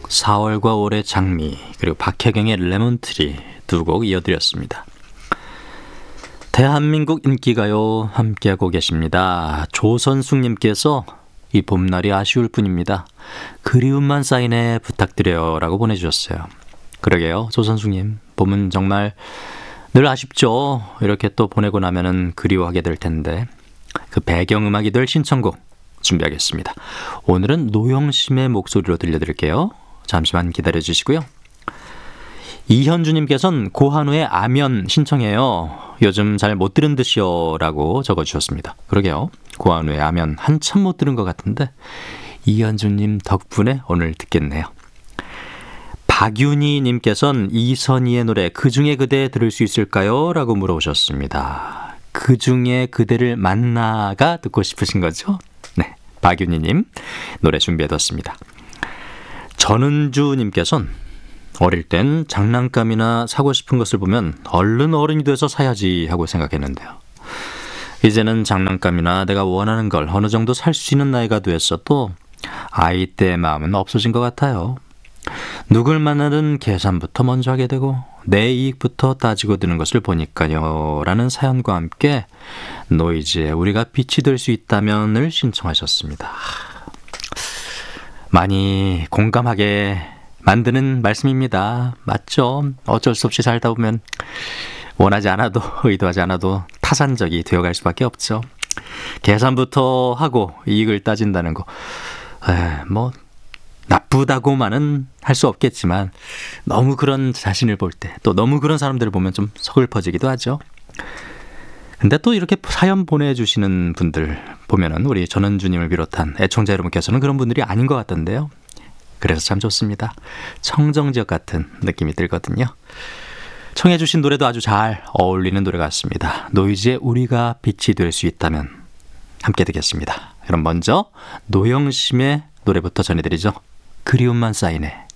4월과 5월의 장미, 그리고 박혜경의 레몬트리 두 곡 이어드렸습니다. 대한민국 인기가요 함께하고 계십니다. 조선숙님께서 이 봄날이 아쉬울 뿐입니다. 그리움만 쌓이네 부탁드려요 라고 보내주셨어요. 그러게요, 조선숙님, 봄은 정말 늘 아쉽죠. 이렇게 또 보내고 나면은 그리워하게 될 텐데, 그 배경음악이 될 신청곡 준비하겠습니다. 오늘은 노영심의 목소리로 들려드릴게요. 잠시만 기다려주시고요. 이현주님께서는 고한우의 아면 신청해요. 요즘 잘 못 들은 듯이요 라고 적어주셨습니다. 그러게요, 고한우의 아면 한참 못 들은 것 같은데 이현주님 덕분에 오늘 듣겠네요. 박윤희님께서는 이선희의 노래 그중에 그대 들을 수 있을까요? 라고 물어보셨습니다. 그중에 그대를 만나가 듣고 싶으신 거죠? 네, 박윤희님 노래 준비해뒀습니다. 전은주님께서는 어릴 땐 장난감이나 사고 싶은 것을 보면 얼른 어른이 돼서 사야지 하고 생각했는데요. 이제는 장난감이나 내가 원하는 걸 어느 정도 살 수 있는 나이가 됐어도 아이 때의 마음은 없어진 것 같아요. 누굴 만나든 계산부터 먼저 하게 되고 내 이익부터 따지고 드는 것을 보니까요 라는 사연과 함께 노이즈에 우리가 빛이 될 수 있다면을 신청하셨습니다. 많이 공감하게 만드는 말씀입니다. 맞죠? 어쩔 수 없이 살다 보면 원하지 않아도 의도하지 않아도 타산적이 되어갈 수밖에 없죠. 계산부터 하고 이익을 따진다는 거, 뭐 나쁘다고만은 할 수 없겠지만 너무 그런 자신을 볼 때, 또 너무 그런 사람들을 보면 좀 서글퍼지기도 하죠. 근데 또 이렇게 사연 보내주시는 분들 보면은 우리 전은주님을 비롯한 애청자 여러분께서는 그런 분들이 아닌 것 같던데요. 그래서 참 좋습니다. 청정지역 같은 느낌이 들거든요. 청해 주신 노래도 아주 잘 어울리는 노래 같습니다. 노이즈의 우리가 빛이 될 수 있다면 함께 듣겠습니다. 그럼 먼저 노영심의 노래부터 전해드리죠. 그리움만 쌓이네.